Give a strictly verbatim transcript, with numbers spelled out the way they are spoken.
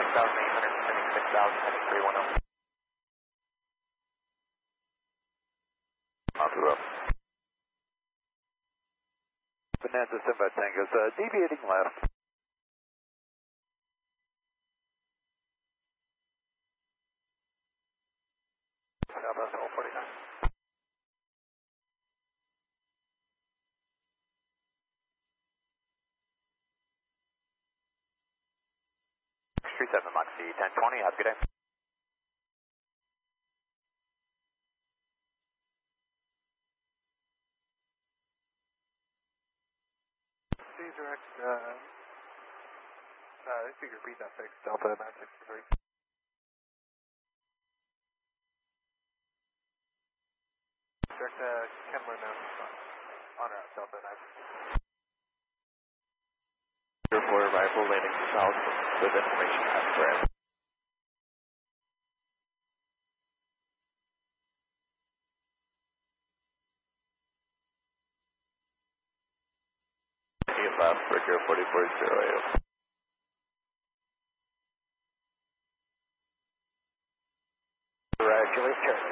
thousand eight hundred, sending six thousand, heading three one zero. Off the road. Bonanza Simba Tango's uh, deviating left. Southwest one forty-nine. three seven Moxie ten twenty, have a good day. Please direct, uh, uh, if you could repeat that fix, Delta nine six three. Direct, uh, Kemmler now, on route, Delta nine six three. Report arrival landing south with information as threat. Left, Breaker forty-four zero eight. Right, Julius, turn.